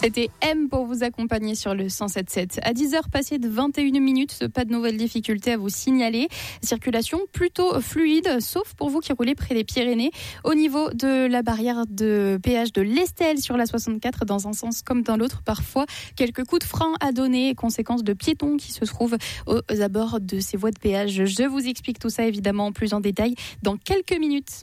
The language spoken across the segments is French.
C'était M pour vous accompagner sur le 107.7. À 10h passées de 21 minutes, pas de nouvelles difficultés à vous signaler. Circulation plutôt fluide, sauf pour vous qui roulez près des Pyrénées. Au niveau de la barrière de péage de l'Estelle sur la 64, dans un sens comme dans l'autre, parfois quelques coups de frein à donner, conséquence de piétons qui se trouvent aux abords de ces voies de péage. Je vous explique tout ça évidemment plus en détail dans quelques minutes.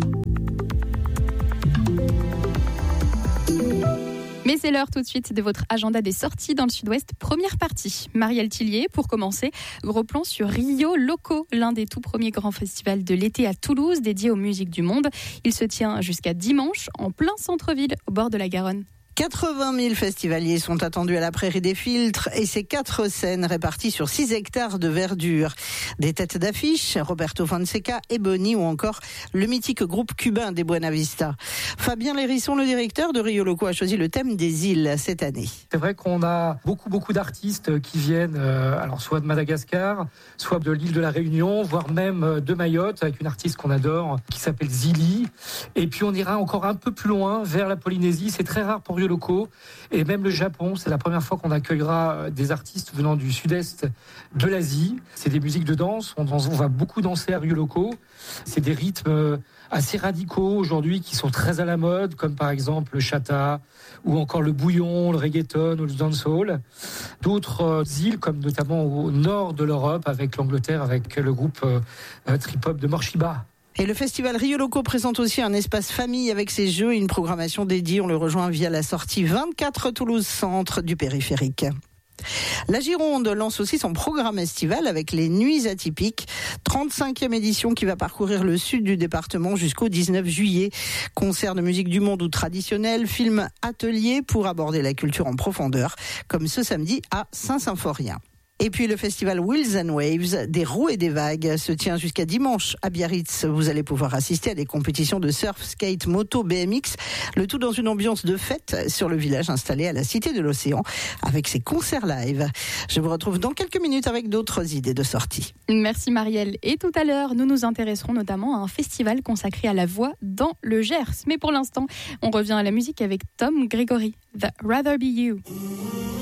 Mais c'est l'heure tout de suite de votre agenda des sorties dans le Sud-Ouest. Première partie, Marielle Tillier. Pour commencer, gros plan sur Rio Loco, l'un des tout premiers grands festivals de l'été à Toulouse, dédié aux musiques du monde. Il se tient jusqu'à dimanche, en plein centre-ville, au bord de la Garonne. 80 000 festivaliers sont attendus à la Prairie des Filtres et ces 4 scènes réparties sur 6 hectares de verdure. Des têtes d'affiche, Roberto Fonseca, Ebony ou encore le mythique groupe cubain des Buena Vista. Fabien Lérisson, le directeur de Rio Loco, a choisi le thème des îles cette année. C'est vrai qu'on a beaucoup d'artistes qui viennent alors soit de Madagascar, soit de l'île de la Réunion, voire même de Mayotte, avec une artiste qu'on adore qui s'appelle Zili. Et puis on ira encore un peu plus loin vers la Polynésie. C'est très rare pour Rio Loco, et même le Japon. C'est la première fois qu'on accueillera des artistes venant du sud-est de l'Asie. C'est des musiques de danse, on va beaucoup danser à Rio Loco. C'est des rythmes assez radicaux aujourd'hui qui sont très à la mode, comme par exemple le chata, ou encore le bouillon, le reggaeton ou le dancehall. D'autres îles, comme notamment au nord de l'Europe, avec l'Angleterre, avec le groupe trip-hop de Morshiba. Et le festival Rio Loco présente aussi un espace famille avec ses jeux et une programmation dédiée. On le rejoint via la sortie 24 Toulouse Centre du périphérique. La Gironde lance aussi son programme estival avec les Nuits Atypiques, 35e édition qui va parcourir le sud du département jusqu'au 19 juillet. Concerts de musique du monde ou traditionnels, films, ateliers pour aborder la culture en profondeur, comme ce samedi à Saint-Symphorien. Et puis le festival Wheels and Waves, des roues et des vagues, se tient jusqu'à dimanche à Biarritz. Vous allez pouvoir assister à des compétitions de surf, skate, moto, BMX, le tout dans une ambiance de fête sur le village installé à la Cité de l'Océan avec ses concerts live. Je vous retrouve dans quelques minutes avec d'autres idées de sortie. Merci Marielle. Et tout à l'heure, nous nous intéresserons notamment à un festival consacré à la voix dans le Gers. Mais pour l'instant, on revient à la musique avec Tom Gregory, The Rather Be You.